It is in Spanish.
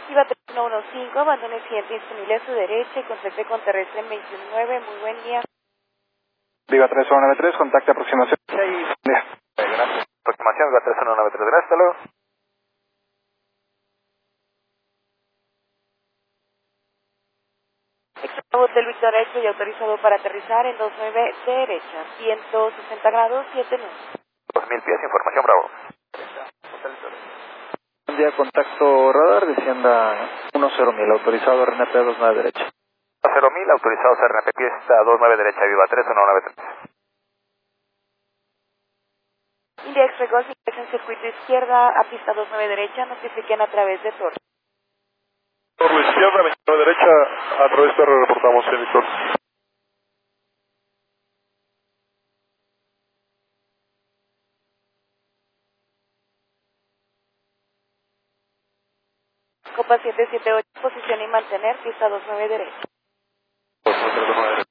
Viva 3115, abandone el siguiente disponible a su derecha y contacte con terrestre en 29, muy buen día. Viva 3193, contacte aproximación. Gracias. Aproximación, Viva 3193, gracias, hasta luego. Hotel Victoria estoy autorizado para aterrizar en 29 derecha, 160 grados, 7 nudos. 2000 pies, información, Bravo. Buen día, contacto radar, descienda 10.000, autorizado RNP 29 derecha. 0.000, autorizados RNP, pista 29 derecha, Viva 3193. India Express Golf, en circuito izquierda a pista 29 derecha, notifiquen a través de Torre. Por la izquierda, 29 derecha, a través de reportamos el Víctor. Copa 778, posición y mantener, pista 29 derecha. 29 derecha.